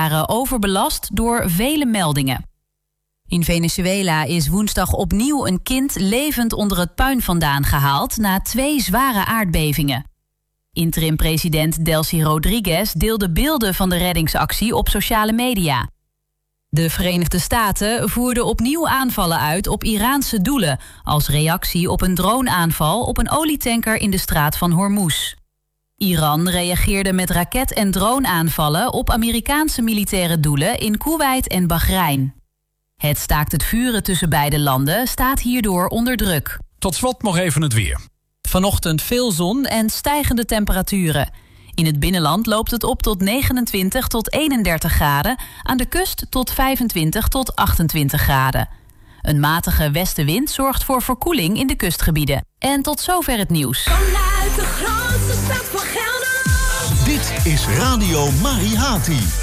jaren overbelast door vele meldingen. In Venezuela is woensdag opnieuw een kind levend onder het puin vandaan gehaald na 2 zware aardbevingen. Interim-president Delcy Rodriguez deelde beelden van de reddingsactie op sociale media. De Verenigde Staten voerden opnieuw aanvallen uit op Iraanse doelen als reactie op een droneaanval op een olietanker in de straat van Hormuz. Iran reageerde met raket- en droneaanvallen op Amerikaanse militaire doelen in Koeweit en Bahrein. Het staakt het vuren tussen beide landen staat hierdoor onder druk. Tot slot nog even het weer. Vanochtend veel zon en stijgende temperaturen. In het binnenland loopt het op tot 29 tot 31 graden. Aan de kust tot 25 tot 28 graden. Een matige westenwind zorgt voor verkoeling in de kustgebieden. En tot zover het nieuws. Vanuit de grootste stad van Gelderland. Dit is Radio Marihati.